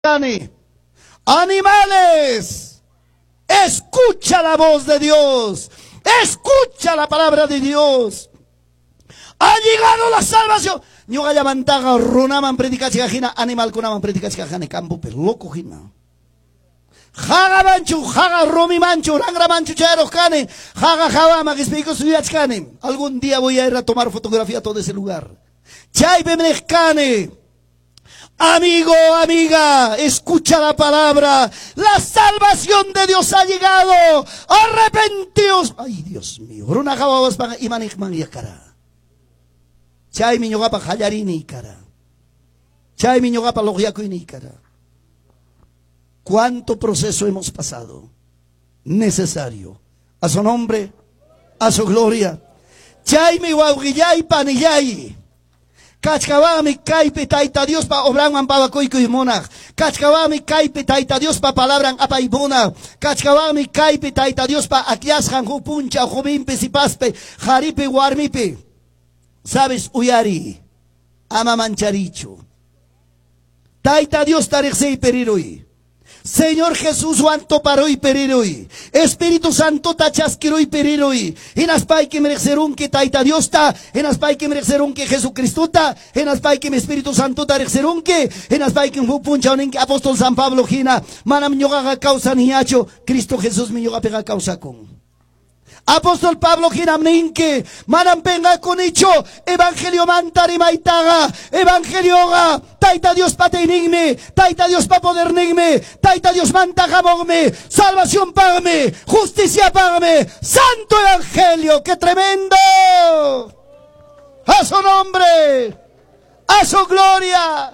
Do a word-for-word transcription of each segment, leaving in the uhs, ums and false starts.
Animales, escucha la voz de Dios, escucha la palabra de Dios. Ha llegado la salvación. Ñuqa llamantaqa runaman predikachikajina, animal kunaman predikachikajani campo pero loco hina. Jaga manchu, jaga romi manchu, rangra manchu cheros kane, jaga jawama que explico su kane. Algún día voy a ir a tomar fotografía a todo ese lugar. Chay kane. Amigo, amiga, escucha la palabra. La salvación de Dios ha llegado. Arrepentíos. Ay, Dios mío. Runa jawabas para imanikman yakara. Chay miñogapa hallarini cara. Chay miñogapa logiakuini cara. ¿Cuánto proceso hemos pasado? Necesario. A su nombre, a su gloria. Chay mi wauguillay panillay. Kachkawami kaipe taita Dios pa obran ampabakoyko y monach. Kachkawami kaipe taita Dios pa palabran apaibona. Kachkawami kaipe taita Dios pa akiasjan jupuncha jubimpe sipaspe jaripe warmipe. ¿Sabes uyari? Ama mancharicho. Taita Dios tarexe periroi. Señor Jesús wanto paroi periroi. Espíritu Santo tachasquiroi periroi. En aspai que merecerun que taita Dios ta. En aspai que merecerun que Jesucristo ta. En aspai que Espíritu Santo tarecerun que. En aspai que puncha un apóstol San Pablo gina. Manam ñoga causa niacho. Cristo Jesús mi ñoga pega causa con. Apóstol Pablo Ginamninke, manam penga konicho, evangelio mantari maitaga, evangelio ga, taita Dios pateinigme, taita Dios pa podernigme, taita Dios mantagamogme, salvación pagme, justicia pagme, santo evangelio, qué tremendo, a su nombre, a su gloria.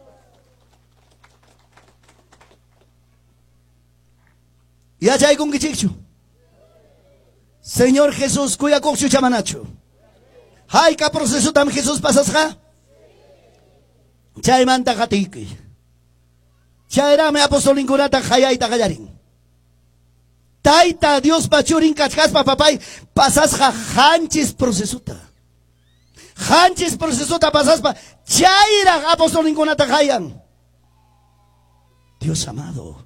Y allá hay con Gichichu. Señor Jesús, cuya coxo chamanacho. Hay que proceso tam Jesús pasas ja. Chay manta gatiki. Chayra me apostol ingunata jayaita gallarin. Taita Dios pachurin kachkas pa papay pasas ja hanchis procesuta. Hanchis procesuta pasas pa chayra apostol ingunata jayan. Dios amado.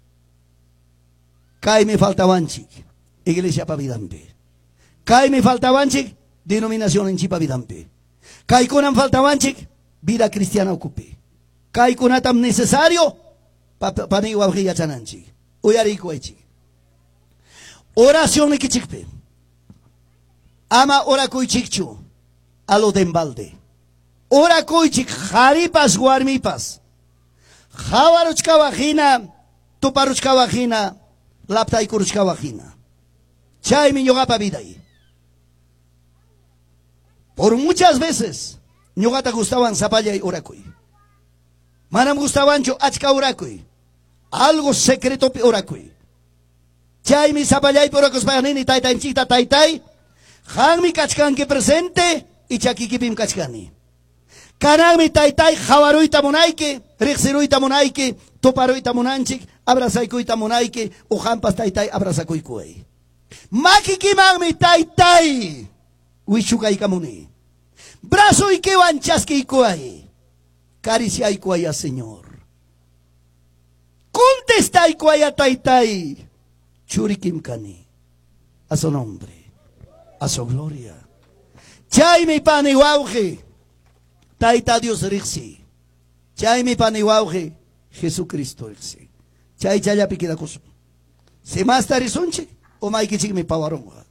Kai me falta wanchik. Iglesia Pavidampe. Kai me faltaban chic, denominación en Chipavidampe. Kai kunam faltaban chic, vida cristiana ocupe. Kai kunatam necesario, pani wabria chananchi. Uyarico echi. Oración ikichikpe. Ama ora kuichikchu, a lo dembalde. Ora kuichik, jaripas guarmipas. Jawaruchka vagina, tuparuchka vagina, laptai kuruchka vagina. Chay mi ñogapa vida ahí. Por muchas veces, ñogata gustaban zapalla y oracuy. Manam gustaban yo achka oracuy. Algo secreto oracuy. Chay mi zapalla y por oracos payanini taita en chita taitai. Han mi kachkan que presente y chakikipim kachkani. Kanang mi taitai jawaruita monaike, rexeruita monaike, toparuita monanchik, abrazaikuita monaike, ujampas taitai abrazakuikuay. Makikimang mi tay tay. Wishukai kamuni. Brazo y que wanchasque y kuay. Caricia y kuaya, Señor. Contesta y kuaya tay tay. Churikim kani. A su nombre. A su gloria. Chay mi pani wauge. Taita Dios rixi. Chay mi pani wauge. Jesucristo rixi. Chay chaya piquida coso. Se más tarizonche. O mai que chique me pawaronga.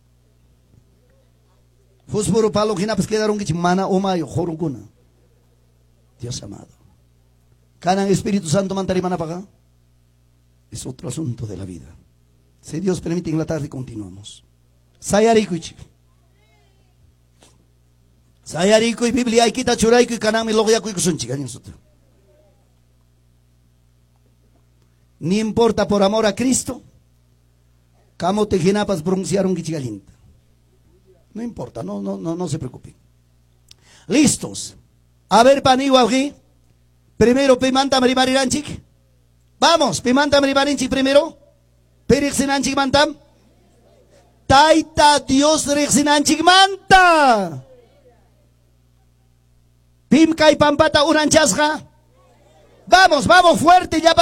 Fosforo palo que napas quedaron que mana o mai jorunguna. Dios amado. Canan Espíritu Santo mantari mana paga. Es otro asunto de la vida. Si Dios permite en la tarde continuamos. Sayarico y Sayarico y Biblia y quita churaico y canan mi logia y son chicas nosotros. Ni importa por amor a Cristo. Camo te ginapas pronunciaron gichigalinta. No importa, no, no, no, no se preocupen. Listos. A ver, paniwa aquí. Primero, pimanta marimarinanchik. Vamos, pimanta marimarinchik primero. Perixinanchik mantam. Taita Dios rexinanchik manta. Pim kai pampata unanchasga. Vamos, vamos fuerte ya.